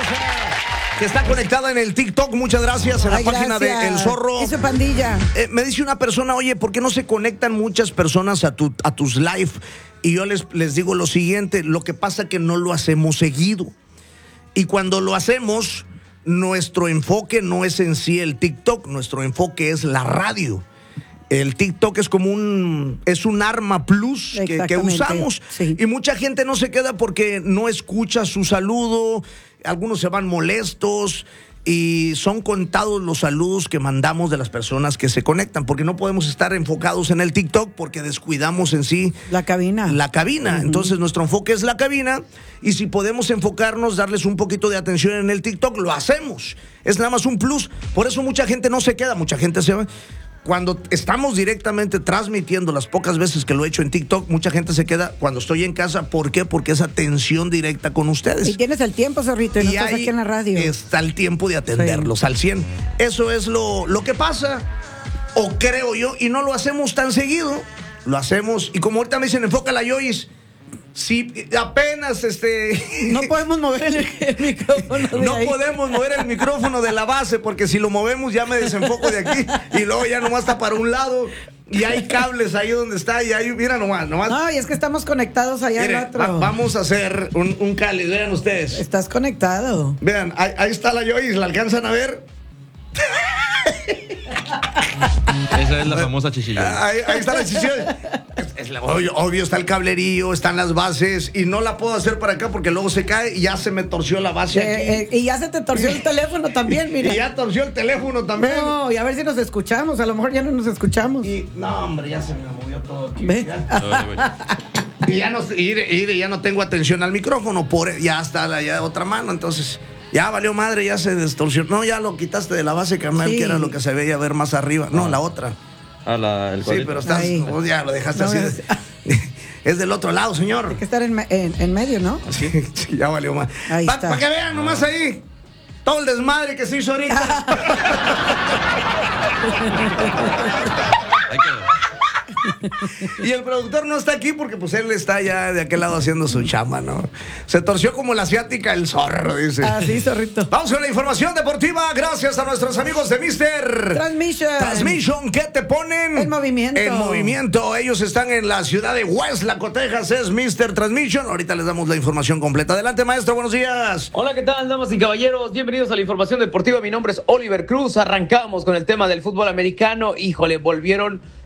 que está conectada en el TikTok. Muchas gracias. En la página de El Zorro. Eso, pandilla. Me dice una persona, oye, ¿por qué no se conectan muchas personas a tus live? Y yo les digo lo siguiente, lo que pasa es que no lo hacemos seguido. Y cuando lo hacemos, nuestro enfoque no es en sí el TikTok, nuestro enfoque es la radio. El TikTok es como un arma plus que usamos. Sí. Y mucha gente no se queda porque no escucha su saludo, algunos se van molestos. Y son contados los saludos que mandamos de las personas que se conectan, porque no podemos estar enfocados en el TikTok porque descuidamos en sí la cabina. Entonces nuestro enfoque es la cabina, y si podemos enfocarnos, darles un poquito de atención en el TikTok, lo hacemos. Es nada más un plus. Por eso mucha gente no se queda, mucha gente se va. Cuando estamos directamente transmitiendo, las pocas veces que lo he hecho en TikTok, mucha gente se queda cuando estoy en casa. ¿Por qué? Porque es atención directa con ustedes. Y tienes el tiempo, Zorrito, y no estás aquí en la radio. Está el tiempo de atenderlos al 100. Eso es lo que pasa, o creo yo, y no lo hacemos tan seguido. Lo hacemos, y como ahorita me dicen, enfócala, Joyce. Si apenas no podemos mover el micrófono de no ahí. podemos mover el micrófono de la base, porque si lo movemos ya me desenfoco de aquí y luego ya nomás está para un lado y hay cables ahí donde está y ahí, mira nomás. No, y es que estamos conectados allá al otro. Vamos a hacer un cáliz, vean ustedes. Estás conectado. Vean, ahí está la Joyce, ¿la alcanzan a ver? Esa es la famosa chichilla. Ahí está la chichilla. Obvio, está el cablerío, están las bases, y no la puedo hacer para acá porque luego se cae y ya se me torció la base aquí. Y ya se te torció el teléfono también, mira. Y ya torció el teléfono también. No, y a ver si nos escuchamos. A lo mejor ya no nos escuchamos. No, hombre, ya se me movió todo aquí. ¿Ve? Y ya no tengo atención al micrófono, ya está ya otra mano, entonces ya valió madre, ya se distorsionó. No, ya lo quitaste de la base, carnal, sí, que era lo que se veía ver más arriba. No, la otra. El sí, pero vos ya lo dejaste así. Es del otro lado, señor. Hay que estar en medio, ¿no? Sí, ya valió más. Para que vean nomás ahí todo el desmadre que se hizo ahorita. Y el productor no está aquí porque pues él está ya de aquel lado haciendo su chamba, ¿no? Se torció como la asiática el zorro, dice. Así, zorrito. Vamos con la información deportiva, gracias a nuestros amigos de Mr. Transmission, ¿qué te ponen? En movimiento. En movimiento. Ellos están en la ciudad de Westlaco, Texas. Es Mr. Transmission. Ahorita les damos la información completa. Adelante, maestro, buenos días. Hola, ¿qué tal, damas y caballeros? Bienvenidos a la información deportiva. Mi nombre es Oliver Cruz. Arrancamos con el tema del fútbol americano. Híjole, volvieron